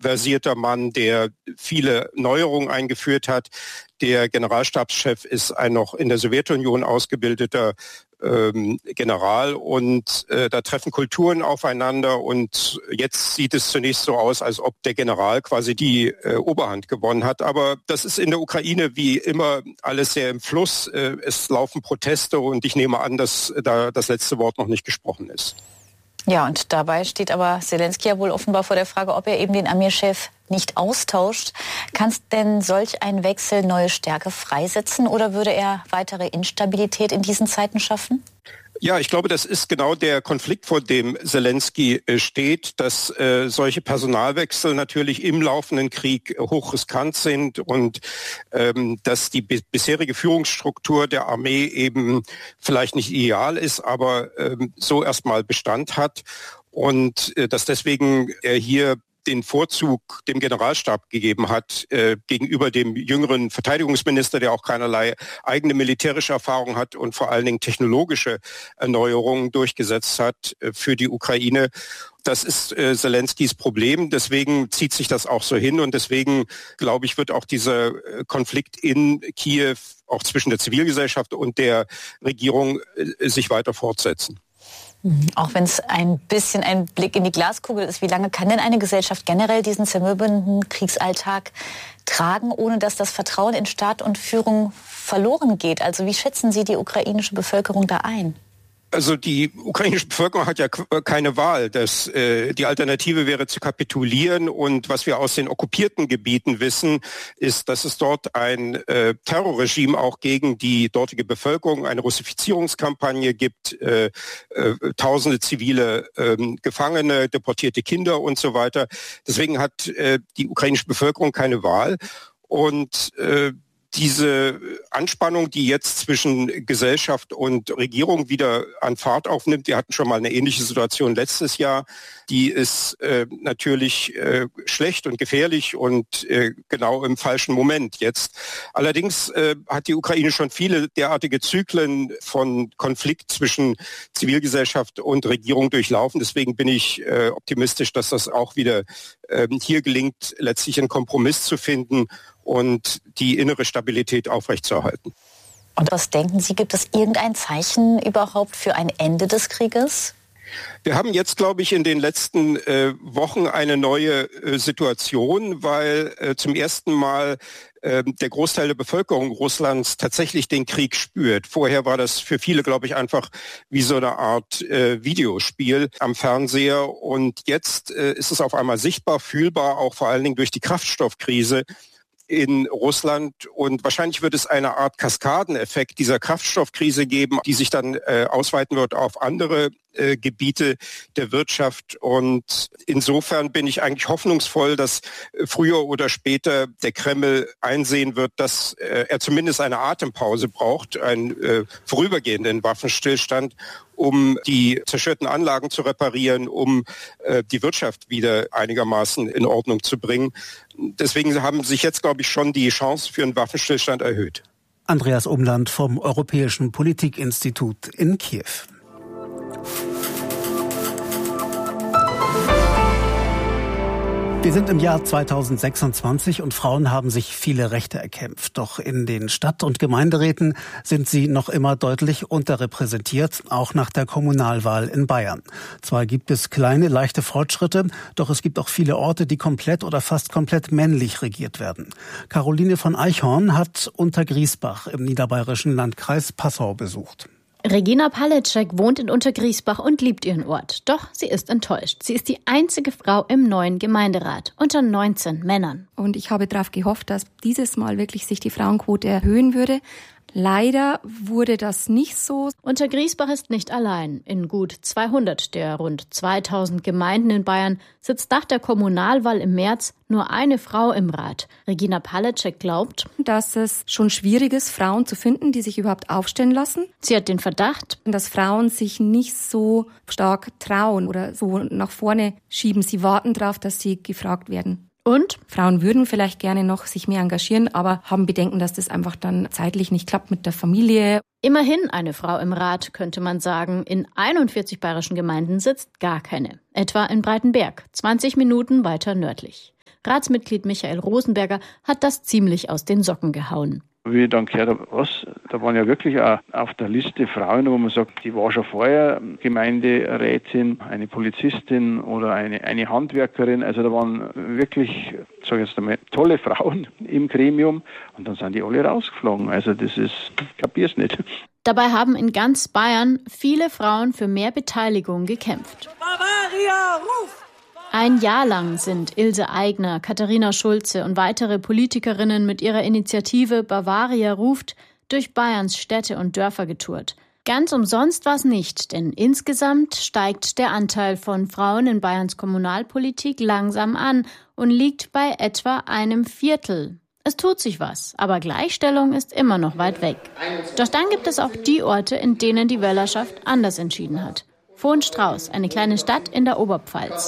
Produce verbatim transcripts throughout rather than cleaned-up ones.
versierter Mann, der viele Neuerungen eingeführt hat. Der Generalstabschef ist ein noch in der Sowjetunion ausgebildeter ähm, General und äh, da treffen Kulturen aufeinander und jetzt sieht es zunächst so aus, als ob der General quasi die äh, Oberhand gewonnen hat. Aber das ist in der Ukraine wie immer alles sehr im Fluss. Äh, es laufen Proteste und ich nehme an, dass da das letzte Wort noch nicht gesprochen ist. Ja, und dabei steht aber Selenskyj ja wohl offenbar vor der Frage, ob er eben den Armeechef nicht austauscht. Kann denn solch ein Wechsel neue Stärke freisetzen oder würde er weitere Instabilität in diesen Zeiten schaffen? Ja, ich glaube, das ist genau der Konflikt, vor dem Selenskyj steht, dass äh, solche Personalwechsel natürlich im laufenden Krieg hochriskant sind und ähm, dass die b- bisherige Führungsstruktur der Armee eben vielleicht nicht ideal ist, aber ähm, so erstmal Bestand hat und äh, dass deswegen er hier den Vorzug dem Generalstab gegeben hat äh, gegenüber dem jüngeren Verteidigungsminister, der auch keinerlei eigene militärische Erfahrung hat und vor allen Dingen technologische Erneuerungen durchgesetzt hat äh, für die Ukraine. Das ist äh, Selenskys Problem. Deswegen zieht sich das auch so hin und deswegen, glaube ich, wird auch dieser äh, Konflikt in Kiew auch zwischen der Zivilgesellschaft und der Regierung äh, sich weiter fortsetzen. Auch wenn es ein bisschen ein Blick in die Glaskugel ist, wie lange kann denn eine Gesellschaft generell diesen zermürbenden Kriegsalltag tragen, ohne dass das Vertrauen in Staat und Führung verloren geht? Also wie schätzen Sie die ukrainische Bevölkerung da ein? Also die ukrainische Bevölkerung hat ja keine Wahl. Das, äh, die Alternative wäre zu kapitulieren. Und was wir aus den okkupierten Gebieten wissen, ist, dass es dort ein äh, Terrorregime auch gegen die dortige Bevölkerung, eine Russifizierungskampagne gibt, äh, äh, tausende zivile äh, Gefangene, deportierte Kinder und so weiter. Deswegen hat äh, die ukrainische Bevölkerung keine Wahl. Und äh, diese Anspannung, die jetzt zwischen Gesellschaft und Regierung wieder an Fahrt aufnimmt, wir hatten schon mal eine ähnliche Situation letztes Jahr, die ist äh, natürlich äh, schlecht und gefährlich und äh, genau im falschen Moment jetzt. Allerdings äh, hat die Ukraine schon viele derartige Zyklen von Konflikt zwischen Zivilgesellschaft und Regierung durchlaufen. Deswegen bin ich äh, optimistisch, dass das auch wieder äh, hier gelingt, letztlich einen Kompromiss zu finden und die innere Stabilität aufrechtzuerhalten. Und was denken Sie, gibt es irgendein Zeichen überhaupt für ein Ende des Krieges? Wir haben jetzt, glaube ich, in den letzten äh, Wochen eine neue äh, Situation, weil äh, zum ersten Mal äh, der Großteil der Bevölkerung Russlands tatsächlich den Krieg spürt. Vorher war das für viele, glaube ich, einfach wie so eine Art äh, Videospiel am Fernseher. Und jetzt äh, ist es auf einmal sichtbar, fühlbar, auch vor allen Dingen durch die Kraftstoffkrise in Russland und wahrscheinlich wird es eine Art Kaskadeneffekt dieser Kraftstoffkrise geben, die sich dann äh, ausweiten wird auf andere äh, Gebiete der Wirtschaft und insofern bin ich eigentlich hoffnungsvoll, dass äh, früher oder später der Kreml einsehen wird, dass äh, er zumindest eine Atempause braucht, einen äh, vorübergehenden Waffenstillstand, um die zerstörten Anlagen zu reparieren, um äh, die Wirtschaft wieder einigermaßen in Ordnung zu bringen. Deswegen haben sich jetzt, glaube ich, schon die Chancen für einen Waffenstillstand erhöht. Andreas Umland vom Europäischen Politikinstitut in Kiew. Wir sind im Jahr zweitausendsechsundzwanzig und Frauen haben sich viele Rechte erkämpft. Doch in den Stadt- und Gemeinderäten sind sie noch immer deutlich unterrepräsentiert, auch nach der Kommunalwahl in Bayern. Zwar gibt es kleine, leichte Fortschritte, doch es gibt auch viele Orte, die komplett oder fast komplett männlich regiert werden. Caroline von Eichhorn hat Untergriesbach im niederbayerischen Landkreis Passau besucht. Regina Palecek wohnt in Untergriesbach und liebt ihren Ort. Doch sie ist enttäuscht. Sie ist die einzige Frau im neuen Gemeinderat unter neunzehn Männern. Und ich habe darauf gehofft, dass dieses Mal wirklich sich die Frauenquote erhöhen würde. Leider wurde das nicht so. Untergriesbach ist nicht allein. In gut zweihundert der rund zweitausend Gemeinden in Bayern sitzt nach der Kommunalwahl im März nur eine Frau im Rat. Regina Palecek glaubt, dass es schon schwierig ist, Frauen zu finden, die sich überhaupt aufstellen lassen. Sie hat den Verdacht, dass Frauen sich nicht so stark trauen oder so nach vorne schieben. Sie warten darauf, dass sie gefragt werden. Und Frauen würden vielleicht gerne noch sich mehr engagieren, aber haben Bedenken, dass das einfach dann zeitlich nicht klappt mit der Familie. Immerhin eine Frau im Rat, könnte man sagen. In einundvierzig bayerischen Gemeinden sitzt gar keine. Etwa in Breitenberg, zwanzig Minuten weiter nördlich. Ratsmitglied Michael Rosenberger hat das ziemlich aus den Socken gehauen. Wie ich dann gehört habe, was, da waren ja wirklich auch auf der Liste Frauen, wo man sagt, die war schon vorher Gemeinderätin, eine Polizistin oder eine, eine Handwerkerin. Also da waren wirklich, sage ich jetzt einmal, tolle Frauen im Gremium und dann sind die alle rausgeflogen. Also das ist, ich kapier's nicht. Dabei haben in ganz Bayern viele Frauen für mehr Beteiligung gekämpft. Bavaria, ruf! Ein Jahr lang sind Ilse Aigner, Katharina Schulze und weitere Politikerinnen mit ihrer Initiative Bavaria ruft durch Bayerns Städte und Dörfer getourt. Ganz umsonst war es nicht, denn insgesamt steigt der Anteil von Frauen in Bayerns Kommunalpolitik langsam an und liegt bei etwa einem Viertel. Es tut sich was, aber Gleichstellung ist immer noch weit weg. Doch dann gibt es auch die Orte, in denen die Wählerschaft anders entschieden hat. Vohn-Strauß, eine kleine Stadt in der Oberpfalz.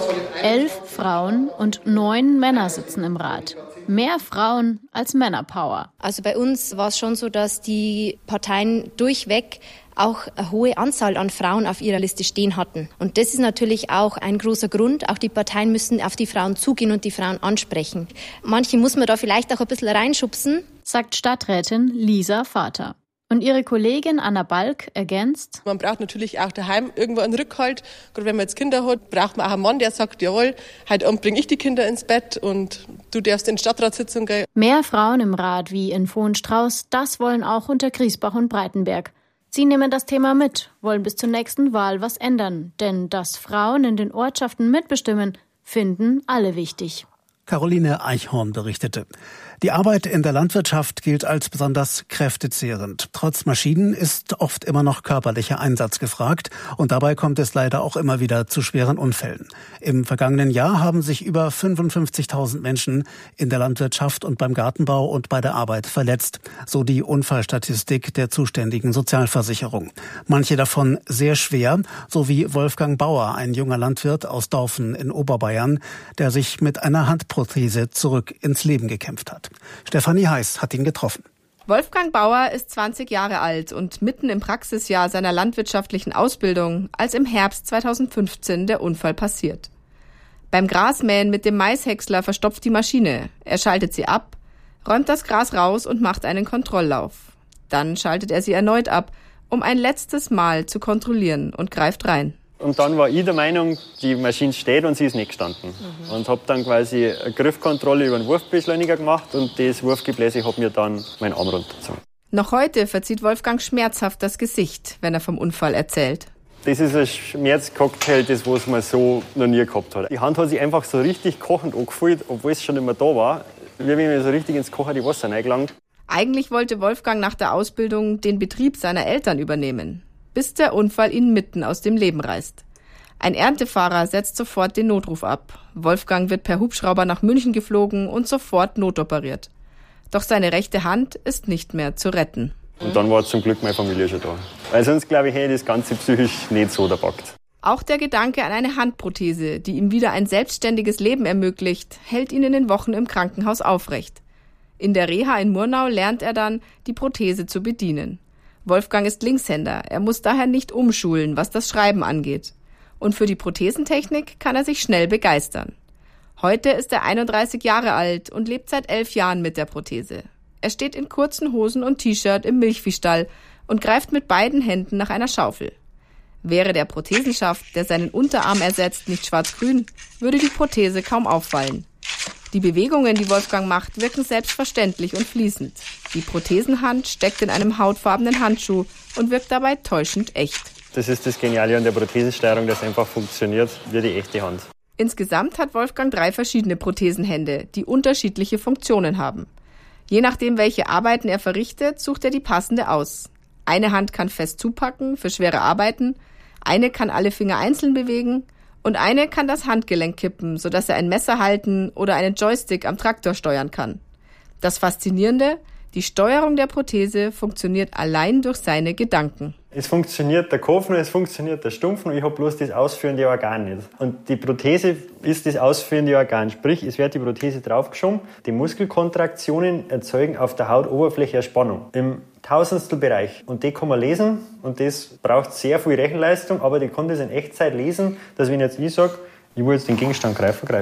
Elf Frauen und neun Männer sitzen im Rat. Mehr Frauen als Männerpower. Also bei uns war es schon so, dass die Parteien durchweg auch eine hohe Anzahl an Frauen auf ihrer Liste stehen hatten. Und das ist natürlich auch ein großer Grund. Auch die Parteien müssen auf die Frauen zugehen und die Frauen ansprechen. Manche muss man da vielleicht auch ein bisschen reinschubsen, sagt Stadträtin Lisa Vater. Und ihre Kollegin Anna Balk ergänzt: Man braucht natürlich auch daheim irgendwo einen Rückhalt. Gerade wenn man jetzt Kinder hat, braucht man auch einen Mann, der sagt, jawohl, heute Abend bringe ich die Kinder ins Bett und du darfst in die Stadtratssitzung gehen. Mehr Frauen im Rat wie in Vohn-Strauß, das wollen auch unter Griesbach und Breitenberg. Sie nehmen das Thema mit, wollen bis zur nächsten Wahl was ändern. Denn dass Frauen in den Ortschaften mitbestimmen, finden alle wichtig. Caroline Eichhorn berichtete. Die Arbeit in der Landwirtschaft gilt als besonders kräftezehrend. Trotz Maschinen ist oft immer noch körperlicher Einsatz gefragt und dabei kommt es leider auch immer wieder zu schweren Unfällen. Im vergangenen Jahr haben sich über fünfundfünfzigtausend Menschen in der Landwirtschaft und beim Gartenbau und bei der Arbeit verletzt, so die Unfallstatistik der zuständigen Sozialversicherung. Manche davon sehr schwer, so wie Wolfgang Bauer, ein junger Landwirt aus Dorfen in Oberbayern, der sich mit einer Handprothese zurück ins Leben gekämpft hat. Stefanie Heiß hat ihn getroffen. Wolfgang Bauer ist zwanzig Jahre alt und mitten im Praxisjahr seiner landwirtschaftlichen Ausbildung, als im Herbst zweitausendfünfzehn der Unfall passiert. Beim Grasmähen mit dem Maishäcksler verstopft die Maschine. Er schaltet sie ab, räumt das Gras raus und macht einen Kontrolllauf. Dann schaltet er sie erneut ab, um ein letztes Mal zu kontrollieren und greift rein. Und dann war ich der Meinung, die Maschine steht und sie ist nicht gestanden. Mhm. Und habe dann quasi eine Griffkontrolle über den Wurfbeschleuniger gemacht und das Wurfgebläse hat mir dann meinen Arm runtergezogen. Noch heute verzieht Wolfgang schmerzhaft das Gesicht, wenn er vom Unfall erzählt. Das ist ein Schmerzcocktail, das was man so noch nie gehabt hat. Die Hand hat sich einfach so richtig kochend angefühlt, obwohl es schon immer da war. Wie wenn mir so richtig ins kochende Wasser reingelangt. Eigentlich wollte Wolfgang nach der Ausbildung den Betrieb seiner Eltern übernehmen, bis der Unfall ihn mitten aus dem Leben reißt. Ein Erntefahrer setzt sofort den Notruf ab. Wolfgang wird per Hubschrauber nach München geflogen und sofort notoperiert. Doch seine rechte Hand ist nicht mehr zu retten. Und dann war zum Glück meine Familie schon da. Weil sonst, glaube ich, hätte ich das Ganze psychisch nicht so erpackt. Auch der Gedanke an eine Handprothese, die ihm wieder ein selbstständiges Leben ermöglicht, hält ihn in den Wochen im Krankenhaus aufrecht. In der Reha in Murnau lernt er dann, die Prothese zu bedienen. Wolfgang ist Linkshänder, er muss daher nicht umschulen, was das Schreiben angeht. Und für die Prothesentechnik kann er sich schnell begeistern. Heute ist er einunddreißig Jahre alt und lebt seit elf Jahren mit der Prothese. Er steht in kurzen Hosen und T-Shirt im Milchviehstall und greift mit beiden Händen nach einer Schaufel. Wäre der Prothesenschaft, der seinen Unterarm ersetzt, nicht schwarz-grün, würde die Prothese kaum auffallen. Die Bewegungen, die Wolfgang macht, wirken selbstverständlich und fließend. Die Prothesenhand steckt in einem hautfarbenen Handschuh und wirkt dabei täuschend echt. Das ist das Geniale an der Prothesensteuerung, dass einfach funktioniert wie die echte Hand. Insgesamt hat Wolfgang drei verschiedene Prothesenhände, die unterschiedliche Funktionen haben. Je nachdem, welche Arbeiten er verrichtet, sucht er die passende aus. Eine Hand kann fest zupacken für schwere Arbeiten, eine kann alle Finger einzeln bewegen und eine kann das Handgelenk kippen, sodass er ein Messer halten oder einen Joystick am Traktor steuern kann. Das Faszinierende: Die Steuerung der Prothese funktioniert allein durch seine Gedanken. Es funktioniert der Kopf nur, es funktioniert der Stumpf nur, ich habe bloß das ausführende Organ nicht. Und die Prothese ist das ausführende Organ, sprich es wird die Prothese draufgeschoben, die Muskelkontraktionen erzeugen auf der Hautoberfläche eine Spannung im Tausendstelbereich. Und die kann man lesen und das braucht sehr viel Rechenleistung, aber die kann das in Echtzeit lesen, dass wenn jetzt ich sage, ich will jetzt den Gegenstand greifen, greife ihn.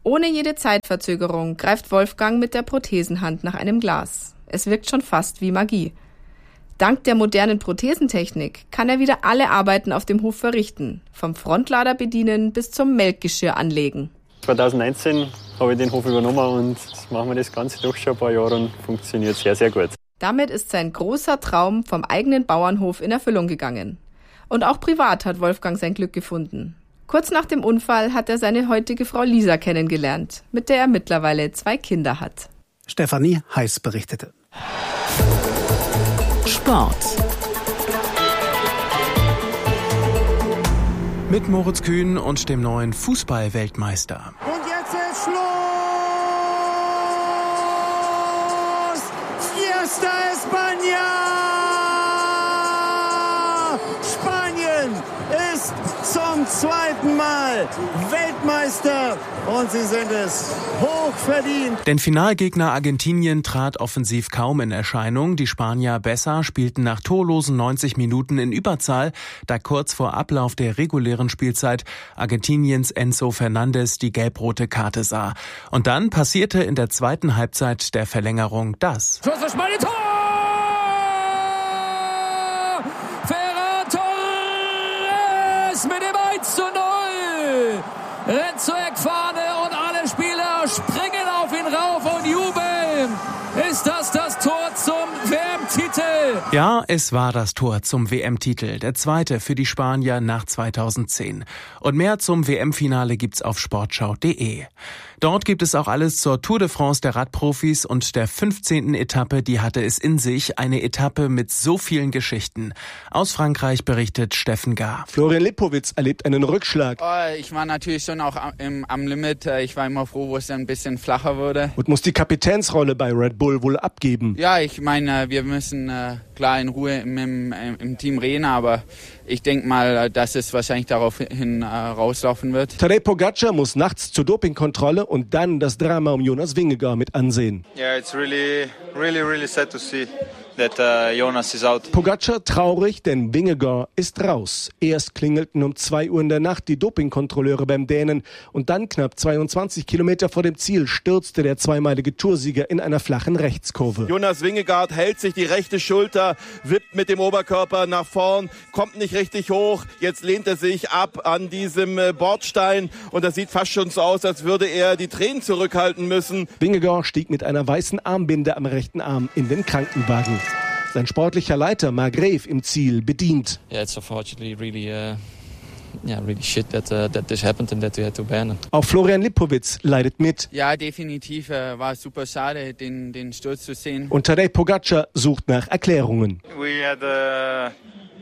Ohne jede Zeitverzögerung greift Wolfgang mit der Prothesenhand nach einem Glas. Es wirkt schon fast wie Magie. Dank der modernen Prothesentechnik kann er wieder alle Arbeiten auf dem Hof verrichten. Vom Frontlader bedienen bis zum Melkgeschirr anlegen. zwanzig neunzehn habe ich den Hof übernommen und jetzt machen wir das Ganze doch schon ein paar Jahre und funktioniert sehr, sehr gut. Damit ist sein großer Traum vom eigenen Bauernhof in Erfüllung gegangen. Und auch privat hat Wolfgang sein Glück gefunden. Kurz nach dem Unfall hat er seine heutige Frau Lisa kennengelernt, mit der er mittlerweile zwei Kinder hat. Stefanie Heiß berichtete. Sport. Mit Moritz Kühn und dem neuen Fußball-Weltmeister. Und jetzt ist Schluss! Fiesta España! Spanien ist zum zweiten Mal Weltmeister und sie sind es hochverdient. Denn Finalgegner Argentinien trat offensiv kaum in Erscheinung. Die Spanier besser spielten nach torlosen neunzig Minuten in Überzahl, da kurz vor Ablauf der regulären Spielzeit Argentiniens Enzo Fernandez die gelb-rote Karte sah. Und dann passierte in der zweiten Halbzeit der Verlängerung das. Schuss für Spanien, Tor! Ferran Torres mit dem eins zu null! Rennt zur Eckfahne und alle Spieler springen auf ihn rauf und jubeln. Ist das das Tor zum W M-Titel? Ja, es war das Tor zum W M-Titel, der zweite für die Spanier nach zweitausendzehn. Und mehr zum W M-Finale gibt's auf sportschau punkt de. Dort gibt es auch alles zur Tour de France der Radprofis und der fünfzehnten Etappe, die hatte es in sich, eine Etappe mit so vielen Geschichten. Aus Frankreich berichtet Steffen Gar. Florian Lipowitz erlebt einen Rückschlag. Oh, ich war natürlich schon auch am, am Limit. Ich war immer froh, wo es dann ein bisschen flacher wurde. Und muss die Kapitänsrolle bei Red Bull wohl abgeben. Ja, ich meine, wir müssen äh, klar in Ruhe im, im, im Team reden, aber ich denke mal, dass es wahrscheinlich daraufhin äh, rauslaufen wird. Tadej Pogacar muss nachts zur Dopingkontrolle und dann das Drama um Jonas Vingegaard mit ansehen. Yeah, it's really, really, really sad to see that uh, Jonas is out. Pogacar traurig, denn Vingegaard ist raus. Erst klingelten um zwei Uhr in der Nacht die Dopingkontrolleure beim Dänen und dann knapp zweiundzwanzig Kilometer vor dem Ziel stürzte der zweimalige Toursieger in einer flachen Rechtskurve. Jonas Vingegaard hält sich die rechte Schulter, wippt mit dem Oberkörper nach vorn, kommt nicht richtig hoch. Jetzt lehnt er sich ab an diesem Bordstein und das sieht fast schon so aus, als würde er die Tränen zurückhalten müssen. Vingegaard stieg mit einer weißen Armbinde am rechten Arm in den Krankenwagen. Sein sportlicher Leiter Marc Greve im Ziel bedient. Yeah, it's unfortunately really uh, yeah, really shit that uh, that this happened and that we had to abandon. Auch Florian Lipowitz leidet mit. Ja, definitiv äh, war es super schade, den den Sturz zu sehen. Und Tadej Pogacar sucht nach Erklärungen. We had uh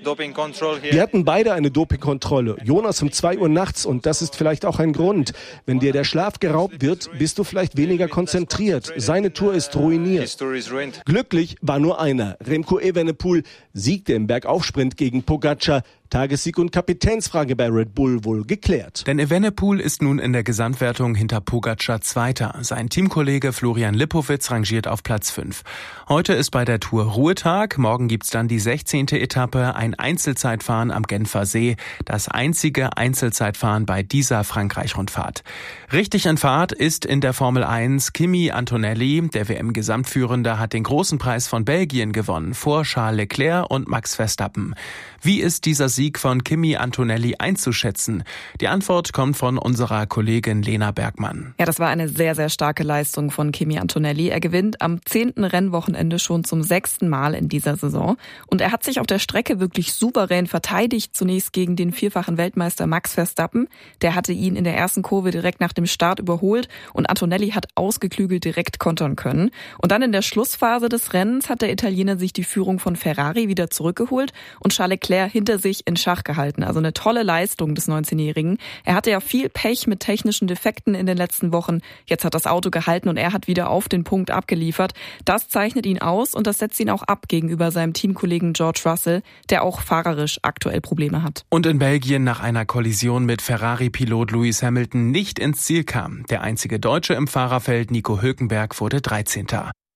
Wir hatten beide eine Dopingkontrolle. Jonas um zwei Uhr nachts und das ist vielleicht auch ein Grund. Wenn dir der Schlaf geraubt wird, bist du vielleicht weniger konzentriert. Seine Tour ist ruiniert. Glücklich war nur einer. Remco Evenepoel siegte im Bergaufsprint gegen Pogacar. Tagessieg und Kapitänsfrage bei Red Bull wohl geklärt. Denn Evenepoel ist nun in der Gesamtwertung hinter Pogacar Zweiter. Sein Teamkollege Florian Lipowitz rangiert auf Platz fünf. Heute ist bei der Tour Ruhetag. Morgen gibt's dann die sechzehnte Etappe, ein Einzelzeitfahren am Genfer See. Das einzige Einzelzeitfahren bei dieser Frankreich-Rundfahrt. Richtig in Fahrt ist in der Formel eins Kimi Antonelli. Der W M-Gesamtführende hat den großen Preis von Belgien gewonnen, vor Charles Leclerc und Max Verstappen. Wie ist dieser Sieg von Kimi Antonelli einzuschätzen? Die Antwort kommt von unserer Kollegin Lena Bergmann. Ja, das war eine sehr, sehr starke Leistung von Kimi Antonelli. Er gewinnt am zehnten Rennwochenende schon zum sechsten Mal in dieser Saison. Und er hat sich auf der Strecke wirklich souverän verteidigt. Zunächst gegen den vierfachen Weltmeister Max Verstappen. Der hatte ihn in der ersten Kurve direkt nach dem Start überholt. Und Antonelli hat ausgeklügelt direkt kontern können. Und dann in der Schlussphase des Rennens hat der Italiener sich die Führung von Ferrari wieder zurückgeholt und Charles Leclerc hinter sich in Schach gehalten. Also eine tolle Leistung des neunzehnjährigen. Er hatte ja viel Pech mit technischen Defekten in den letzten Wochen. Jetzt hat das Auto gehalten und er hat wieder auf den Punkt abgeliefert. Das zeichnet ihn aus und das setzt ihn auch ab gegenüber seinem Teamkollegen George Russell, der auch fahrerisch aktuell Probleme hat. Und in Belgien nach einer Kollision mit Ferrari-Pilot Lewis Hamilton nicht ins Ziel kam. Der einzige Deutsche im Fahrerfeld, Nico Hülkenberg, wurde dreizehnter